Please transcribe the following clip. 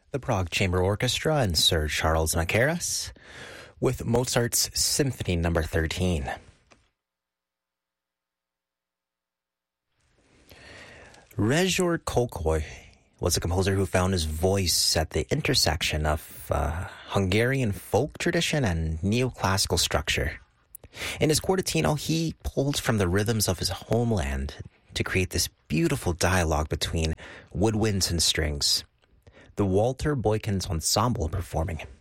The Prague Chamber Orchestra and Sir Charles Macaras with Mozart's Symphony No. 13. Rezsor Kölkei was a composer who found his voice at the intersection of Hungarian folk tradition and neoclassical structure. In his quartetino, he pulled from the rhythms of his homeland to create this beautiful dialogue between woodwinds and strings. The Walter Boykins Ensemble performing